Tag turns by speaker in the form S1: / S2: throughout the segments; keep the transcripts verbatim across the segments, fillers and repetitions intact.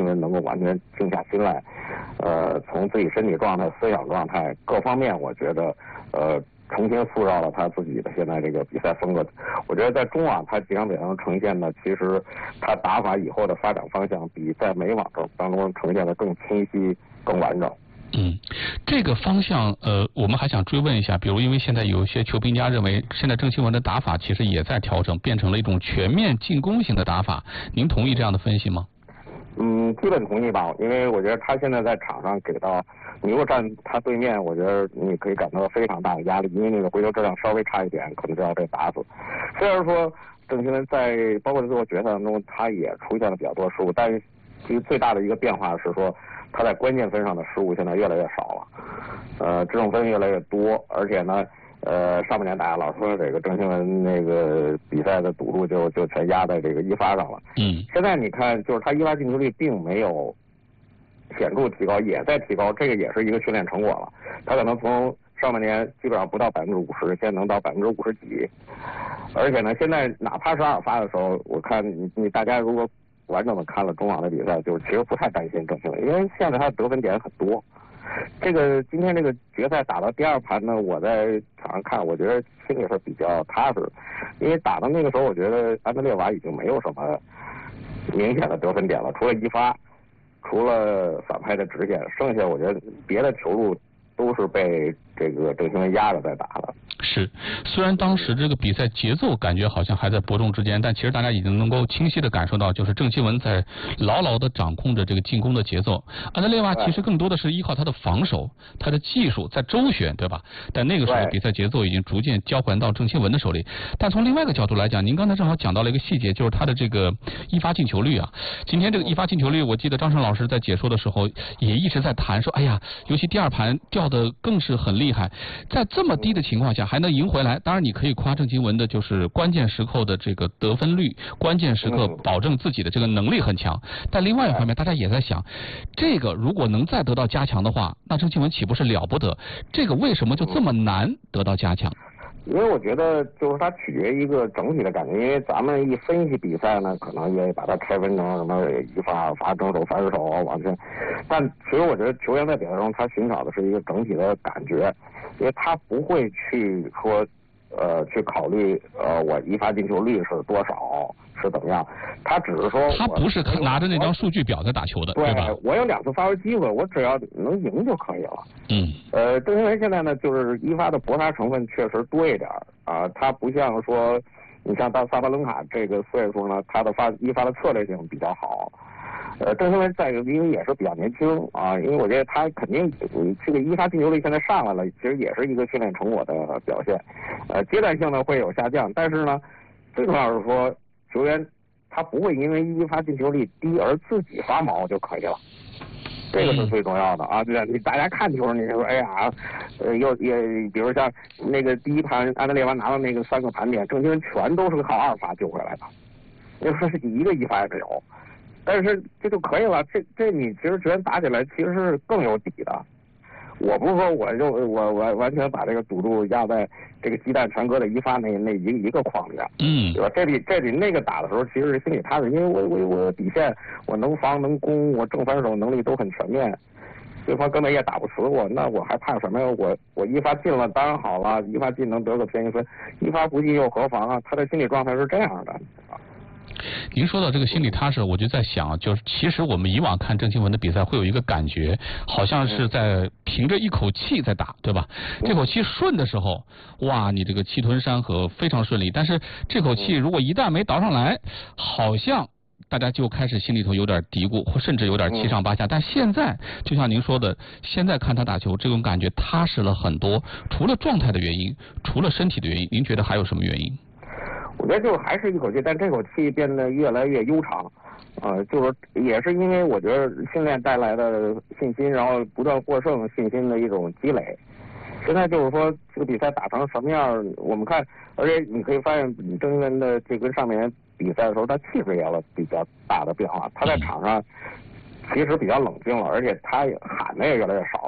S1: 文能够完全静下心来，呃，从自己身体状态、思想状态各方面，我觉得呃重新塑造了他自己的现在这个比赛风格。我觉得在中网他几场比赛中呈现的，其实他打法以后的发展方向比在美网中当中呈现的更清晰、更完整。
S2: 嗯，这个方向呃，我们还想追问一下，比如因为现在有一些球评家认为，现在郑钦文的打法其实也在调整，变成了一种全面进攻型的打法，您同意这样的分析吗？
S1: 嗯，基本同意吧，因为我觉得他现在在场上给到，你如果站他对面，我觉得你可以感到非常大的压力，因为那个回球质量稍微差一点，可能就要被打死。虽然说郑钦文在包括在最后决赛当中，他也出现了比较多失误，但是其实最大的一个变化是说，他在关键分上的失误现在越来越少了，呃，这种分越来越多，而且呢，呃，上半年大家老说这个郑钦文那个比赛的赌注就就全压在这个一发上了。
S2: 嗯。
S1: 现在你看，就是他一发进球率并没有显著提高，也在提高，这个也是一个训练成果了。他可能从上半年基本上不到百分之五十，现在能到百分之五十几，而且呢，现在哪怕是二发的时候，我看你你大家如果完整的看了中网的比赛，就是其实不太担心郑钦文，因为现在他的得分点很多。这个今天这个决赛打到第二盘呢，我在场上看，我觉得心里是比较踏实，因为打到那个时候，我觉得安德烈瓦已经没有什么明显的得分点了，除了一发，除了反拍的直线，剩下我觉得别的球路都是被这个郑钦文压着在打的。
S2: 是，虽然当时这个比赛节奏感觉好像还在伯仲之间，但其实大家已经能够清晰的感受到，就是郑钦文在牢牢的掌控着这个进攻的节奏。安德烈瓦其实更多的是依靠他的防守、他的技术在周旋，对吧？但那个时候比赛节奏已经逐渐交还到郑钦文的手里。但从另外一个角度来讲，您刚才正好讲到了一个细节，就是他的这个一发进球率啊。今天这个一发进球率，我记得张胜老师在解说的时候也一直在谈说，哎呀，尤其第二盘掉的更是很厉害，在这么低的情况下还能赢回来。当然你可以夸郑钦文的就是关键时刻的这个得分率，关键时刻保证自己的这个能力很强。但另外一方面大家也在想，这个如果能再得到加强的话，那郑钦文岂不是了不得？这个为什么就这么难得到加强？
S1: 因为我觉得就是它取决于一个整体的感觉，因为咱们一分析比赛呢，可能也把它拆分成什么一发、二发、正手、反手往前，但其实我觉得球员在比赛中他寻找的是一个整体的感觉，因为他不会去说呃去考虑呃我一发进球率是多少是怎么样，他只是说
S2: 他不是拿着那张数据表在打球的，
S1: 对,
S2: 对吧？
S1: 我有两次发挥机会，我只要能赢就可以了。
S2: 嗯。
S1: 呃，郑钦文现在呢，就是一发的搏杀成分确实多一点啊，他不像说，你像到萨巴伦卡这个岁数呢，他的发一发的策略性比较好。呃，郑钦文再一个因为也是比较年轻啊，因为我觉得他肯定这个一发进球率现在上来了，其实也是一个训练成果的表现。呃，阶段性呢会有下降，但是呢，最重要是说球员他不会因为一发进球率低而自己发毛就可以了。这个是最重要的啊！对，你大家看球，你说哎呀，呃，又也比如像那个第一盘安德烈瓦拿到那个三个盘点，郑钦文全都是靠二发救回来的，那说是一个一发也没有，但是这就可以了。这这你其实球员打起来其实是更有底的。我不是说我就我我完全把这个赌注压在这个鸡蛋全搁在一发那那一一个框里，
S2: 嗯，
S1: 对吧？这比这比那个打的时候，其实是心里踏实，因为我我我底线我能防能攻，我正反手能力都很全面，对方根本也打不死我，那我还怕什么呀？我我一发进了当然好了，一发进能得个便宜分，一发不进又何妨啊？他的心理状态是这样的。
S2: 您说到这个心理踏实，我就在想，就是其实我们以往看郑钦文的比赛会有一个感觉，好像是在凭着一口气在打，对吧？这口气顺的时候，哇，你这个气吞山河非常顺利，但是这口气如果一旦没倒上来，好像大家就开始心里头有点嘀咕，或甚至有点七上八下。但现在就像您说的，现在看他打球，这种感觉踏实了很多。除了状态的原因，除了身体的原因，您觉得还有什么原因？
S1: 我觉得就还是一口气，但这口气变得越来越悠长，呃，就是也是因为我觉得训练带来的信心，然后不断获胜信心的一种积累。现在就是说这个比赛打成什么样，我们看，而且你可以发现，郑钦文的这跟上面比赛的时候，他气质也有了比较大的变化。他在场上其实比较冷静了，而且他也喊的也越来越少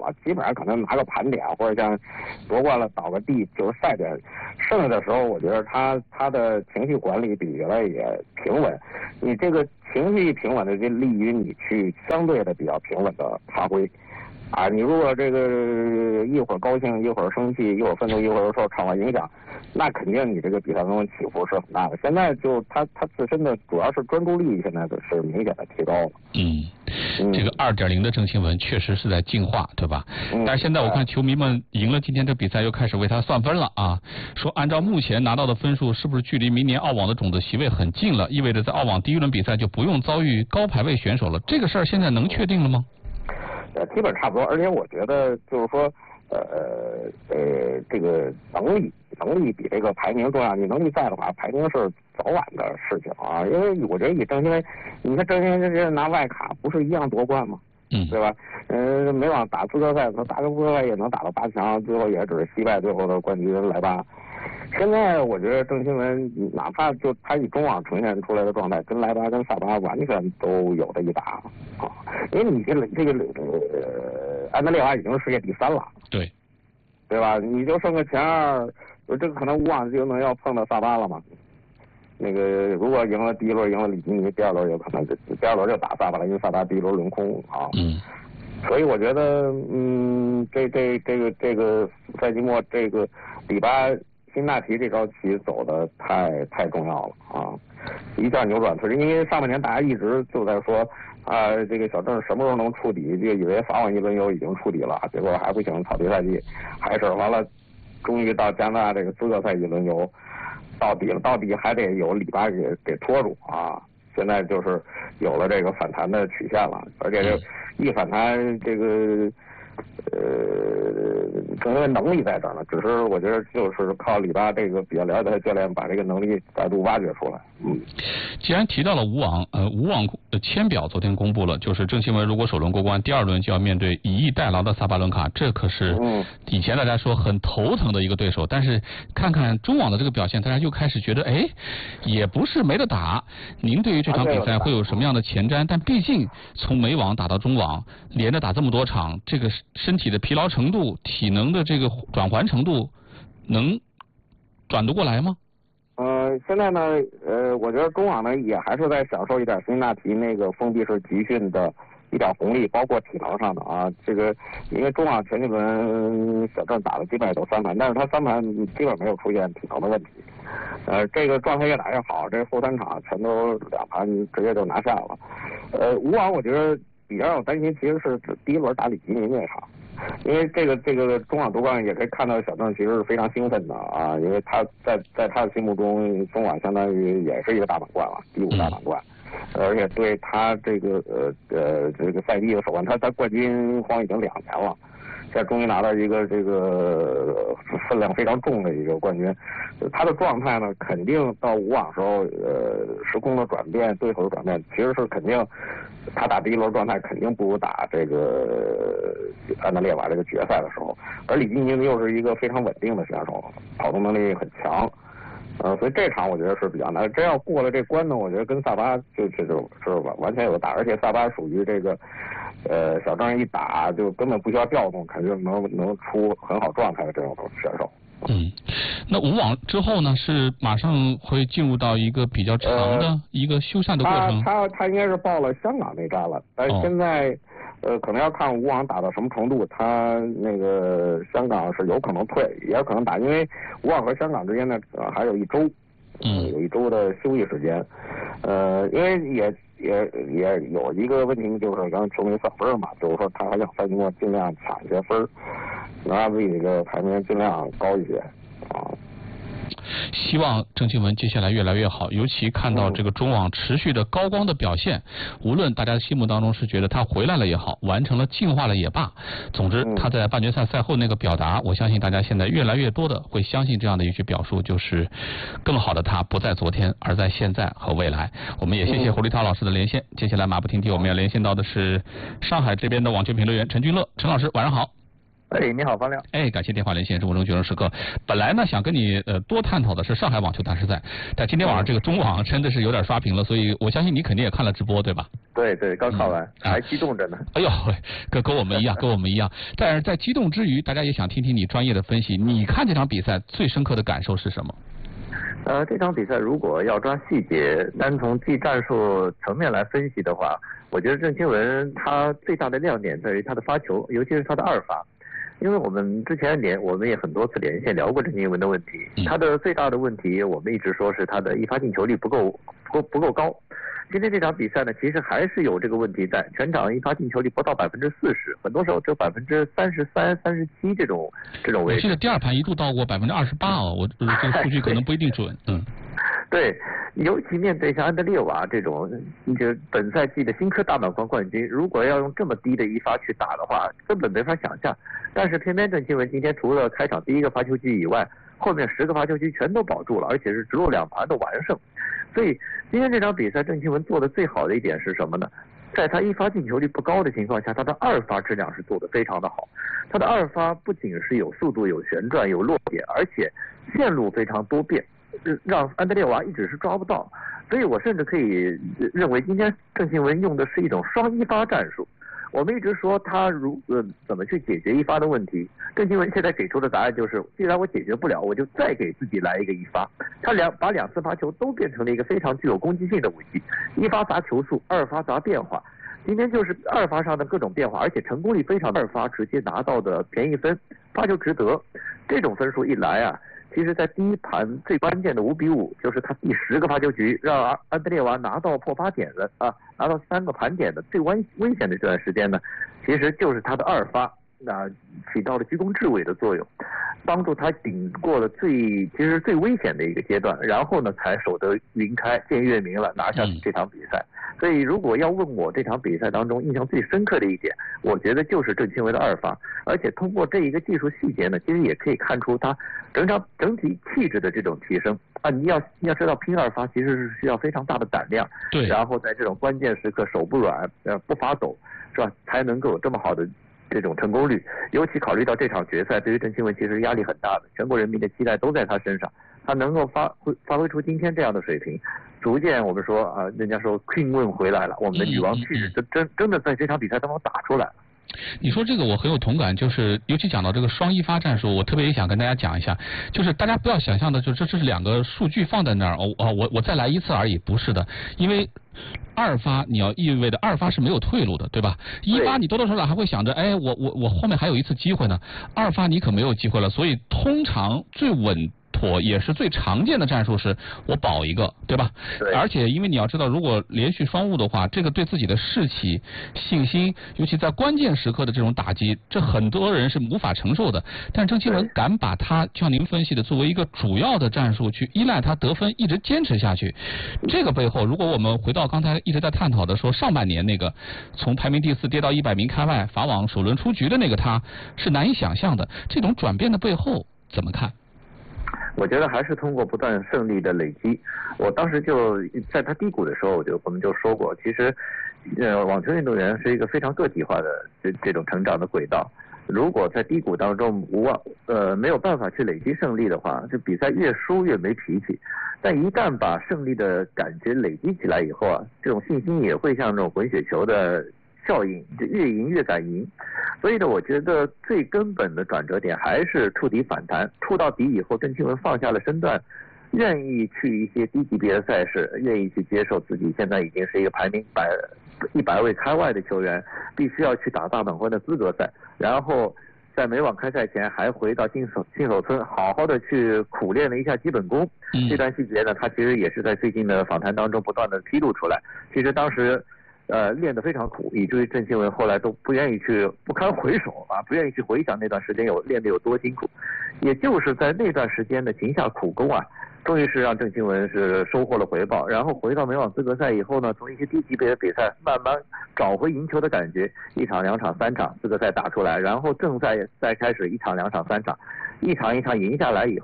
S1: 了，基本上可能拿个盘点或者像夺冠了倒个地就是赛点，剩下的时候我觉得他他的情绪管理比原来也平稳，你这个情绪平稳的就利于你去相对的比较平稳的发挥。啊，你如果这个一会儿高兴，一会儿生气，一会儿愤怒，一会儿受场外影响，那肯定你这个比赛中起伏是很大的。现在就他他自身的主要是专注力，现在是明显的提高了。
S2: 嗯，嗯这个二点零的郑钦文确实是在进化，对吧？嗯、但是现在我看球迷们赢了今天这比赛，又开始为他算分了啊，说按照目前拿到的分数，是不是距离明年澳网的种子席位很近了？意味着在澳网第一轮比赛就不用遭遇高排位选手了。这个事儿现在能确定了吗？
S1: 呃，基本差不多，而且我觉得就是说，呃呃，这个能力能力比这个排名重要。你能力在的话，排名是早晚的事情啊。因为我觉得以郑钦文，你看郑钦文这拿外卡不是一样夺冠吗？
S2: 嗯，
S1: 对吧？嗯、呃，美网打资格赛，他打个资格赛也能打到八强，最后也只是惜败最后的冠军莱巴。现在我觉得郑钦文，哪怕就他以中网呈现出来的状态，跟莱巴跟萨巴完全都有的一打啊！因为你这个这个呃，安德烈娃已经是世界第三了，
S2: 对，
S1: 对吧？你就剩个前二，这个可能无网就能要碰到萨巴了嘛。那个如果赢了第一轮，赢了里基尼，第二轮有可能就第二轮就打萨巴了，因为萨巴第一轮轮空啊。
S2: 嗯。
S1: 所以我觉得，嗯，这这这个这个赛季末这个里巴辛纳提这招棋走的太太重要了啊！一下扭转退，因为上半年大家一直就在说啊，这个小郑什么时候能触底，就以为法网一轮游已经触底了，结果还不行，草地赛季还是完了，终于到加拿大这个资格赛一轮游到底了，到底还得有里巴给给拖住啊！现在就是有了这个反弹的曲线了，而且这一反弹，这个呃，郑钦文能力在这儿呢，只是我觉得就是靠里巴这个比较了解的教练把这个能力再度挖掘出来。嗯，
S2: 既然提到了无网，呃，无网的签表昨天公布了，就是郑钦文如果首轮过关，第二轮就要面对以逸待劳的萨巴伦卡，这可是以前大家说很头疼的一个对手。但是看看中网的这个表现，大家又开始觉得，哎，也不是没得打。您对于这场比赛会有什么样的前瞻？但毕竟从美网打到中网，连着打这么多场，这个身体的疲劳程度、体能的这个转换程度，能转得过来吗？
S1: 呃，现在呢，呃，我觉得中网呢也还是在享受一点辛纳提那个封闭式集训的一点红利，包括体能上的啊。这个因为中网前几轮小郑打的基本也都三盘，但是他三盘基本没有出现体能的问题。呃，这个状态越打越好，这后三场全都两盘直接就拿下了。呃，无网我觉得比较让我担心，其实是第一轮打里基尼那场。因为这个这个中网夺冠也可以看到小郑其实是非常兴奋的啊，因为他在在他的心目中中网相当于也是一个大满贯了，第五大满贯，而且对他这个呃呃这个赛季的首冠，他他冠军荒已经两年了，现在终于拿到一个这个分量非常重的一个冠军，他的状态呢肯定到无网时候呃时空的转变，对手的转变其实是肯定。他打第一轮状态肯定不如打这个安德烈瓦这个决赛的时候，而李金英又是一个非常稳定的选手，跑动能力很强，呃，所以这场我觉得是比较难。真要过了这关呢，我觉得跟萨巴就就就是完完全有打，而且萨巴属于这个，呃，小郑一打就根本不需要调动，肯定能能出很好状态的这种选手。
S2: 嗯，那无网之后呢，是马上会进入到一个比较长的一个修缮的过程。
S1: 他他他应该是报了香港那站了，但是现在、哦、呃可能要看无网打到什么程度，他那个香港是有可能退，也有可能打，因为无网和香港之间呢、呃、还有一周，
S2: 嗯，
S1: 有一周的休息时间，呃，因为也也也有一个问题，就是刚球迷算分嘛，就是说他还想赛季末尽量抢一些分，能让自己的排名尽量高一些啊。
S2: 希望郑钦文接下来越来越好，尤其看到这个中网持续的高光的表现，无论大家心目当中是觉得他回来了也好，完成了进化了也罢，总之他在半决赛赛后那个表达，我相信大家现在越来越多的会相信这样的一句表述，就是更好的他不在昨天，而在现在和未来。我们也谢谢胡立涛老师的连线，接下来马不停蹄我们要连线到的是上海这边的网球评论员陈俊乐，陈老师晚上好。
S3: 哎，你好，方亮。
S2: 哎，感谢电话连线中国中学生时刻。本来呢想跟你呃多探讨的是上海网球大师赛，但今天晚上这个中网真的是有点刷屏了，所以我相信你肯定也看了直播，对吧？
S3: 对对，刚看完，
S2: 嗯、
S3: 还激动着呢。
S2: 哎呦，跟跟我们一样，跟我们一样。但是在激动之余，大家也想听听你专业的分析。你看这场比赛最深刻的感受是什么？
S3: 呃，这场比赛如果要抓细节，单从技战术层面来分析的话，我觉得郑钦文他最大的亮点在于他的发球，尤其是他的二发。因为我们之前连我们也很多次连线聊过郑钦文的问题，他的最大的问题我们一直说是他的一发进球率不够不够不够高。今天这场比赛呢，其实还是有这个问题在，全场一发进球率不到百分之四十，很多时候只有百分之三十三、三十七这种这种位置。
S2: 我记得第二盘一度到过百分之二十八哦，我这个数据可能不一定准，嗯。
S3: 对，尤其面对像安德烈瓦这种，就本赛季的新科大满贯冠军，如果要用这么低的一发去打的话，根本没法想象。但是偏偏郑钦文今天除了开场第一个发球局以外，后面十个发球局全都保住了，而且是直落两盘的完胜。所以今天这场比赛，郑钦文做的最好的一点是什么呢？在他一发进球率不高的情况下，他的二发质量是做得非常的好。他的二发不仅是有速度、有旋转、有落点，而且线路非常多变，让安德烈娃一直是抓不到。所以我甚至可以认为，今天郑钦文用的是一种双一发战术。我们一直说他如呃怎么去解决一发的问题，郑钦文现在给出的答案就是，既然我解决不了，我就再给自己来一个一发。他两把两次发球都变成了一个非常具有攻击性的武器，一发砸球速，二发砸变化。今天就是二发上的各种变化，而且成功率非常，二发直接拿到的便宜分，发球值得。这种分数一来啊，其实在第一盘最关键的五比五，就是他第十个发球局让安德烈娃拿到破发点的啊，拿到三个盘点的最危危险的这段时间呢，其实就是他的二发，那起到了居功至伟的作用，帮助他顶过了最其实最危险的一个阶段，然后呢才守得云开见月明了，拿下这场比赛。所以如果要问我这场比赛当中印象最深刻的一点，我觉得就是郑钦文的二发，而且通过这一个技术细节呢，其实也可以看出他整场整体气质的这种提升啊。你要你要知道拼二发其实是需要非常大的胆量，
S2: 对，
S3: 然后在这种关键时刻手不软呃不发抖是吧，才能够有这么好的这种成功率。尤其考虑到这场决赛对于郑钦文其实压力很大的，全国人民的期待都在他身上，他能够发挥发挥出今天这样的水平，逐渐我们说啊，人家说 Queen 问回来了，我们的女王气质真真真的在这场比赛当中打出来了。
S2: 你说这个我很有同感，就是尤其讲到这个双一发战术，我特别也想跟大家讲一下，就是大家不要想象的，就这这是两个数据放在那儿，哦哦，我我再来一次而已，不是的，因为二发你要意味着二发是没有退路的，对吧？一发你多多少少还会想着，哎，我我我后面还有一次机会呢，二发你可没有机会了，所以通常最稳也是最常见的战术是我保一个，对吧？
S3: 对。
S2: 而且因为你要知道，如果连续双误的话，这个对自己的士气、信心，尤其在关键时刻的这种打击，这很多人是无法承受的。但郑钦文敢把他就像您分析的作为一个主要的战术去依赖他得分，一直坚持下去。这个背后，如果我们回到刚才一直在探讨的说上半年那个从排名第四跌到一百名开外，法网首轮出局的那个他，是难以想象的。这种转变的背后怎么看？
S3: 我觉得还是通过不断胜利的累积。我当时就在他低谷的时候，我就我们就说过，其实，呃，网球运动员是一个非常个体化的这这种成长的轨道。如果在低谷当中无望呃没有办法去累积胜利的话，这比赛越输越没脾气。但一旦把胜利的感觉累积起来以后啊，这种信心也会像这种滚雪球的效应，就越赢越敢赢。所以呢，我觉得最根本的转折点还是触底反弹，触到底以后，郑钦文放下了身段，愿意去一些低级别的赛事，愿意去接受自己现在已经是一个排名百一百位开外的球员，必须要去打大满贯的资格赛，然后在美网开赛前还回到新手新手村，好好的去苦练了一下基本功。嗯、这段细节呢，他其实也是在最近的访谈当中不断的披露出来。其实当时。呃，练得非常苦，以至于郑钦文后来都不愿意去，不堪回首啊，不愿意去回想那段时间有练得有多辛苦。也就是在那段时间的勤下苦功啊，终于是让郑钦文是收获了回报。然后回到美网资格赛以后呢，从一些低级别的比赛慢慢找回赢球的感觉，一场、两场、三场资格赛打出来，然后正赛再开始一场、两场、三场，一场一场赢下来以后，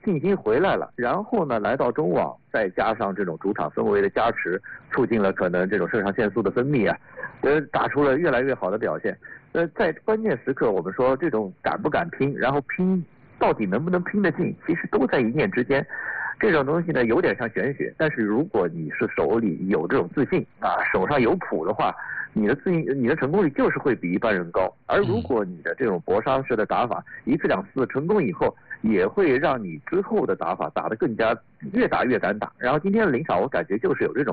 S3: 信心回来了，然后呢来到中网，再加上这种主场氛围的加持，促进了可能这种肾上腺素的分泌啊，呃，打出了越来越好的表现。呃，在关键时刻，我们说这种敢不敢拼，然后拼到底能不能拼得进，其实都在一念之间。这种东西呢，有点像玄学，但是如果你是手里有这种自信啊，手上有谱的话，你的自信，你的成功率就是会比一般人高。而如果你的这种搏杀式的打法一次两次成功以后，也会让你之后的打法打得更加越打越敢打。然后今天的林场，我感觉就是有这种